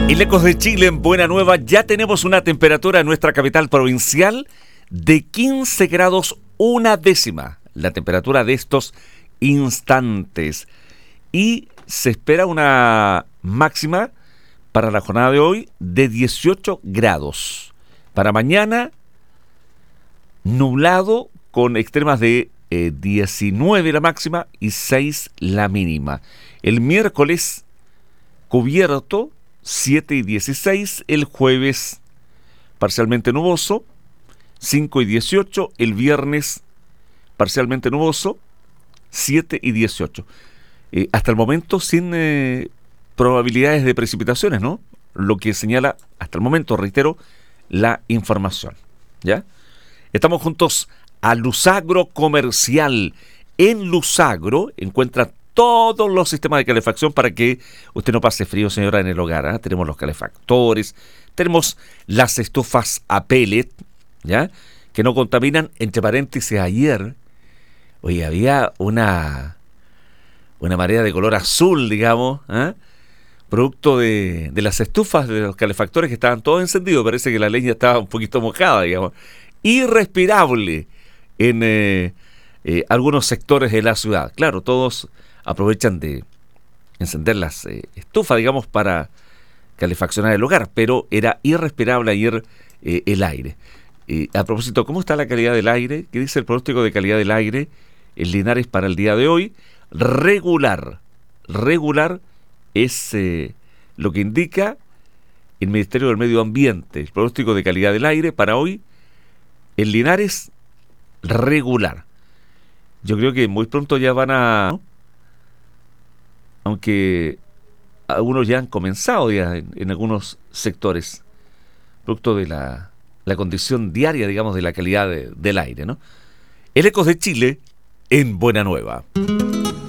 En Ecos de Chile, en Buena Nueva, ya tenemos una temperatura en nuestra capital provincial de 15 grados una décima. La temperatura de estos instantes. Y se espera una máxima para la jornada de hoy de 18 grados. Para mañana, nublado con extremas de 19 la máxima y 6 la mínima. El miércoles, cubierto, 7 y 16, el jueves parcialmente nuboso, 5 y 18, el viernes parcialmente nuboso, 7 y 18. Hasta el momento sin probabilidades de precipitaciones, ¿no? Lo que señala, hasta el momento, reitero, la información, ¿ya? Estamos juntos a Lusagro Comercial. En Lusagro encuentra todos los sistemas de calefacción para que usted no pase frío, señora, en el hogar, ¿eh? Tenemos los calefactores, tenemos las estufas a pellet, ¿ya? Que no contaminan. Entre paréntesis, ayer, oye, había una marea de color azul, digamos, ¿eh? Producto de las estufas de los calefactores que estaban todos encendidos. Parece que la leña estaba un poquito mojada, digamos. Irrespirable en algunos sectores de la ciudad. Claro, todos aprovechan de encender las estufas, digamos, para calefaccionar el hogar, pero era irrespirable ayer el aire. A propósito, ¿cómo está la calidad del aire? ¿Qué dice el pronóstico de calidad del aire en Linares para el día de hoy? Regular. Regular es lo que indica el Ministerio del Medio Ambiente. El pronóstico de calidad del aire para hoy en Linares, regular. Yo creo que muy pronto ya van a... ¿no? Aunque algunos ya han comenzado ya en algunos sectores, producto de la condición diaria, digamos, de la calidad del aire, ¿no? El Ecos de Chile en Buena Nueva.